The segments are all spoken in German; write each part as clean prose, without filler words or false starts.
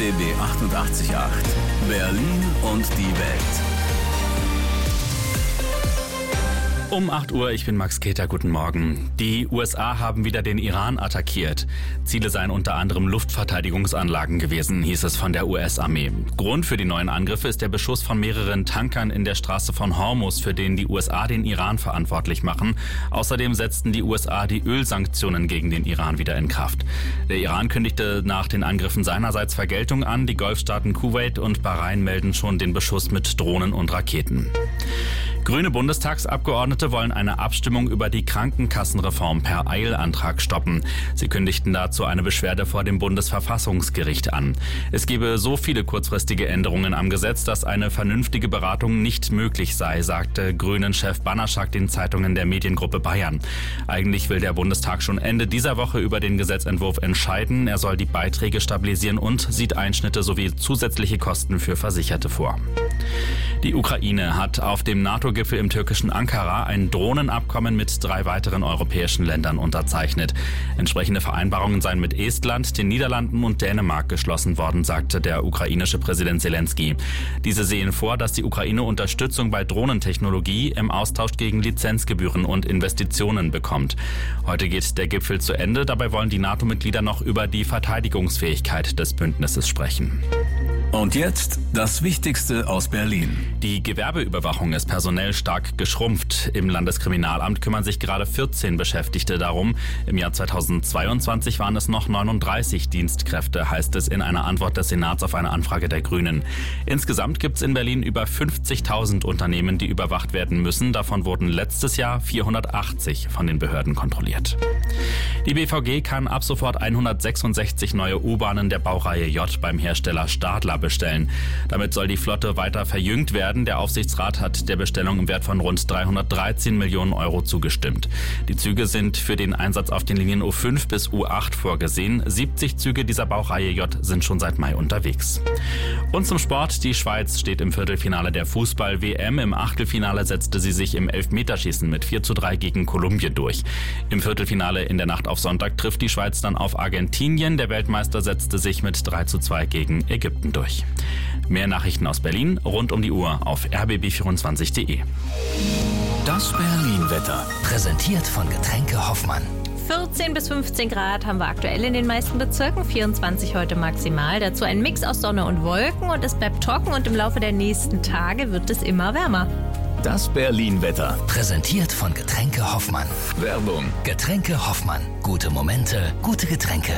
RBB 88.8 Berlin und die Welt. Um 8 Uhr, ich bin Max Keter, guten Morgen. Die USA haben wieder den Iran attackiert. Ziele seien unter anderem Luftverteidigungsanlagen gewesen, hieß es von der US-Armee. Grund für die neuen Angriffe ist der Beschuss von mehreren Tankern in der Straße von Hormuz, für den die USA den Iran verantwortlich machen. Außerdem setzten die USA die Ölsanktionen gegen den Iran wieder in Kraft. Der Iran kündigte nach den Angriffen seinerseits Vergeltung an. Die Golfstaaten Kuwait und Bahrain melden schon den Beschuss mit Drohnen und Raketen. Grüne Bundestagsabgeordnete wollen eine Abstimmung über die Krankenkassenreform per Eilantrag stoppen. Sie kündigten dazu eine Beschwerde vor dem Bundesverfassungsgericht an. Es gebe so viele kurzfristige Änderungen am Gesetz, dass eine vernünftige Beratung nicht möglich sei, sagte Grünen-Chef Banaschak den Zeitungen der Mediengruppe Bayern. Eigentlich will der Bundestag schon Ende dieser Woche über den Gesetzentwurf entscheiden. Er soll die Beiträge stabilisieren und sieht Einschnitte sowie zusätzliche Kosten für Versicherte vor. Die Ukraine hat auf dem NATO-Gipfel im türkischen Ankara ein Drohnenabkommen mit 3 weiteren europäischen Ländern unterzeichnet. Entsprechende Vereinbarungen seien mit Estland, den Niederlanden und Dänemark geschlossen worden, sagte der ukrainische Präsident Zelensky. Diese sehen vor, dass die Ukraine Unterstützung bei Drohnentechnologie im Austausch gegen Lizenzgebühren und Investitionen bekommt. Heute geht der Gipfel zu Ende. Dabei wollen die NATO-Mitglieder noch über die Verteidigungsfähigkeit des Bündnisses sprechen. Und jetzt das Wichtigste aus Berlin. Die Gewerbeüberwachung ist personell stark geschrumpft. Im Landeskriminalamt kümmern sich gerade 14 Beschäftigte darum. Im Jahr 2022 waren es noch 39 Dienstkräfte, heißt es in einer Antwort des Senats auf eine Anfrage der Grünen. Insgesamt gibt es in Berlin über 50.000 Unternehmen, die überwacht werden müssen. Davon wurden letztes Jahr 480 von den Behörden kontrolliert. Die BVG kann ab sofort 166 neue U-Bahnen der Baureihe J beim Hersteller Stadler bestellen. Damit soll die Flotte weiter verjüngt werden. Der Aufsichtsrat hat der Bestellung im Wert von rund 313 Millionen Euro zugestimmt. Die Züge sind für den Einsatz auf den Linien U5 bis U8 vorgesehen. 70 Züge dieser Baureihe J sind schon seit Mai unterwegs. Und zum Sport. Die Schweiz steht im Viertelfinale der Fußball-WM. Im Achtelfinale setzte sie sich im Elfmeterschießen mit 4:3 gegen Kolumbien durch. Im Viertelfinale in der Nacht auf Sonntag trifft die Schweiz dann auf Argentinien. Der Weltmeister setzte sich mit 3:2 gegen Ägypten durch. Mehr Nachrichten aus Berlin rund um die Uhr auf rbb24.de. Das Berlin-Wetter. Präsentiert von Getränke Hoffmann. 14 bis 15 Grad haben wir aktuell in den meisten Bezirken, 24 heute maximal. Dazu ein Mix aus Sonne und Wolken und es bleibt trocken und im Laufe der nächsten Tage wird es immer wärmer. Das Berlin-Wetter. Präsentiert von Getränke Hoffmann. Werbung. Getränke Hoffmann. Gute Momente, gute Getränke.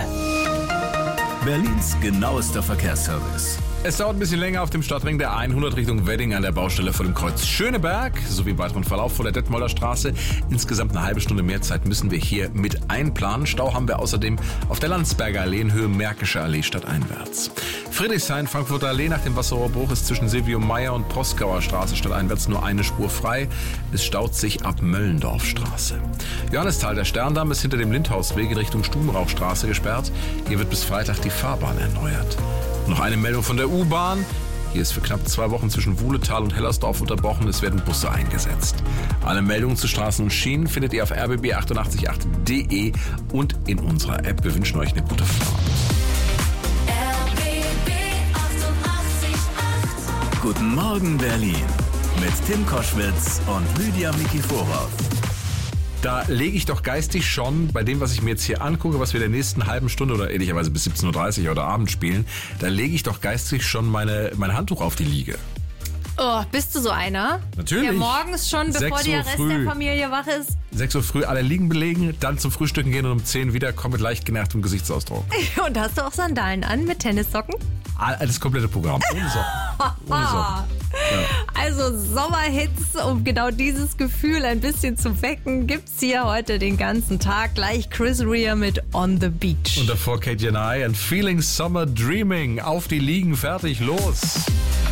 Berlins genauester Verkehrsservice. Es dauert ein bisschen länger auf dem Stadtring der 100 Richtung Wedding an der Baustelle vor dem Kreuz Schöneberg sowie im weiteren Verlauf vor der Detmolder Straße. Insgesamt eine halbe Stunde mehr Zeit müssen wir hier mit einplanen. Stau haben wir außerdem auf der Landsberger Allee in Höhe Märkische Allee stadteinwärts. Friedrichshain, Frankfurter Allee nach dem Wasserrohrbruch ist zwischen Silvio Meyer und Proskauer Straße stadteinwärts nur eine Spur frei. Es staut sich ab Möllendorfstraße. Johannisthal, der Sterndamm ist hinter dem Lindhausweg in Richtung Stubenrauchstraße gesperrt. Hier wird bis Freitag die Fahrbahn erneuert. Noch eine Meldung von der U-Bahn. Hier ist für knapp 2 Wochen zwischen Wuhletal und Hellersdorf unterbrochen. Es werden Busse eingesetzt. Alle Meldungen zu Straßen und Schienen findet ihr auf rbb888.de und in unserer App. Wir wünschen euch eine gute Fahrt. RBB 88.8. Guten Morgen Berlin mit Tim Koschwitz und Lydia Mikiforov. Da lege ich doch geistig schon bei dem, was ich mir jetzt hier angucke, was wir in der nächsten halben Stunde oder ehrlicherweise bis 17:30 Uhr heute Abend spielen, da lege ich doch geistig schon mein Handtuch auf die Liege. Oh, bist du so einer? Natürlich. Der morgens schon, bevor der Rest der Familie wach ist. 6 Uhr früh alle liegen belegen, dann zum Frühstücken gehen und um 10 wieder, kommen mit leicht genervtem Gesichtsausdruck. Und hast du auch Sandalen an mit Tennissocken? Das komplette Programm. Ohne Socken. Ohne Socken. Ja. Also Sommerhits, um genau dieses Gefühl ein bisschen zu wecken, gibt's hier heute den ganzen Tag. Gleich Chris Rea mit On the Beach. Und davor Kate Janai and Feeling Summer Dreaming. Auf die Liegen, fertig, los.